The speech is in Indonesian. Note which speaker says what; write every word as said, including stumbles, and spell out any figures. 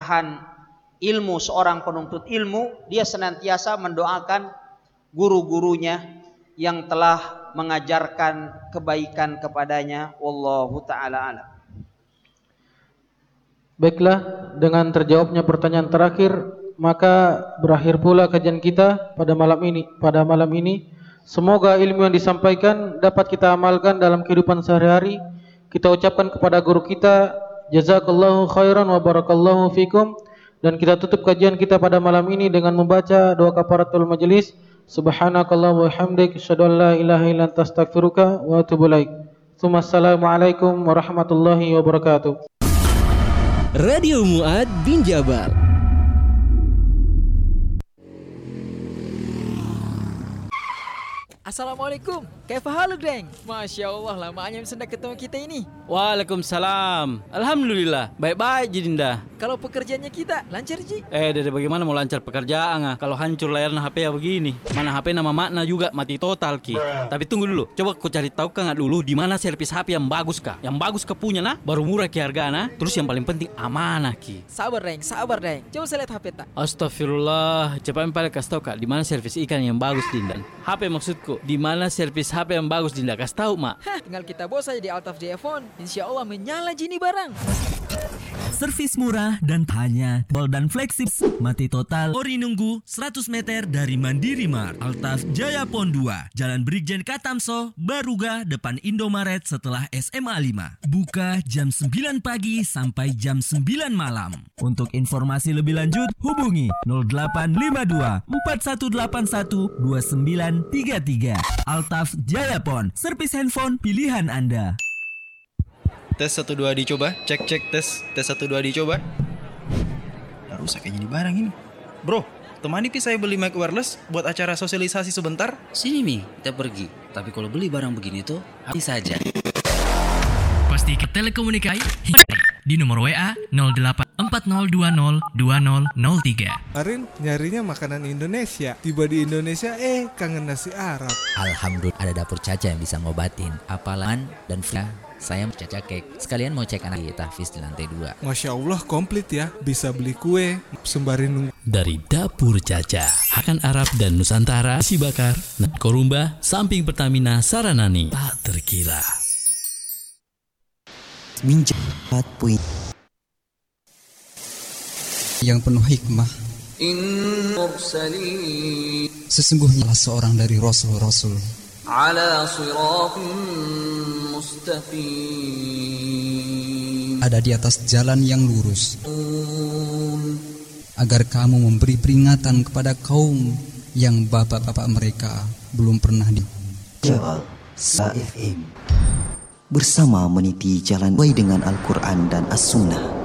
Speaker 1: keberkahan ilmu seorang penuntut ilmu, dia senantiasa mendoakan guru-gurunya yang telah mengajarkan kebaikan kepadanya. Wallahu ta'ala alam.
Speaker 2: Baiklah, dengan terjawabnya pertanyaan terakhir, maka berakhir pula kajian kita pada malam ini. Pada malam ini, semoga ilmu yang disampaikan dapat kita amalkan dalam kehidupan sehari-hari. Kita ucapkan kepada guru kita, jazakallahu khairan wa barakallahu fikum. Dan kita tutup kajian kita pada malam ini dengan membaca doa kafaratul majelis. Subhanakallahumma wa bihamdik, asyhadu an la ilaha illa anta, astaghfiruka wa atubu ilaik. Assalamualaikum warahmatullahi wabarakatuh.
Speaker 3: Radio Muad bin Jabal.
Speaker 4: Assalamualaikum, kaifa haluk deng? Masya Allah, lamanya sudah ketemu kita ini.
Speaker 5: Waalaikumsalam. Alhamdulillah, baik-baik Jidinda.
Speaker 4: Kalau pekerjaannya kita lancar Ji?
Speaker 5: Eh, dari bagaimana mau lancar pekerjaan ah? Kalau hancur layarnya H P ya begini. Mana H P nama makna juga mati total Ki. Tapi tunggu dulu, coba kau cari tahu kan dulu di mana servis H P yang bagus kah? Yang bagus ke punya nah, baru murah Ki hargana. Terus yang paling penting amanah Ki.
Speaker 4: Sabar deng, sabar deng. Coba saya lihat H P tak.
Speaker 5: Astagfirullah, coba yang paling kasih tahu Kak, di mana servis ikan yang bagus Dinda? H P maksudku. Di mana servis H P yang bagus Dinda? Kasih tahu mak.
Speaker 4: Hah, tinggal kita bawa saja di Altaf J Phone. Insya Allah menyala Jini barang.
Speaker 3: Servis murah dan hanya tol dan fleksibel, mati total. Ori nunggu seratus meter dari Mandiri Mart, Altaf Jaya Pon dua, Jalan Brigjen Katamso, Baruga, depan Indomaret setelah S M A lima. Buka jam sembilan pagi sampai jam sembilan malam. Untuk informasi lebih lanjut hubungi nol delapan lima dua empat satu delapan satu dua sembilan tiga tiga. Altaf Jaya Pon, servis handphone pilihan Anda.
Speaker 6: Tes satu dua dicoba, cek cek tes, tes satu dua dicoba. Nah, rusak kayaknya di barang ini. Bro, temani pi saya beli mic wireless buat acara sosialisasi sebentar.
Speaker 7: Sini Mi, kita pergi. Tapi kalau beli barang begini tuh, habis saja.
Speaker 8: Pasti ke telekomunikasi di nomor W A nol delapan empat nol dua nol dua nol nol tiga.
Speaker 9: Arin nyarinya makanan Indonesia. Tiba di Indonesia, eh kangen nasi Arab.
Speaker 7: Alhamdulillah ada dapur Caca yang bisa ngobatin. Apalan dan Fia. Saya mau Caca Cake. Sekalian mau cek anak Tahfiz di lantai dua.
Speaker 9: Masya Allah komplit ya. Bisa beli kue, sembari nunggu.
Speaker 10: Dari dapur Caca, Hakan Arab dan Nusantara, nasi bakar, Korumba, samping Pertamina Saranani. Tak terkira.
Speaker 11: Minjat puit yang penuh hikmah. Sesungguhnya seorang dari Rasul-Rasul
Speaker 12: ala siratin mustaqim,
Speaker 11: ada di atas jalan yang lurus, agar kamu memberi peringatan kepada kaum yang bapak-bapak mereka belum pernah di
Speaker 13: Jabal Sa F M bersama meniti jalan sesuai dengan Al-Quran dan As-Sunnah.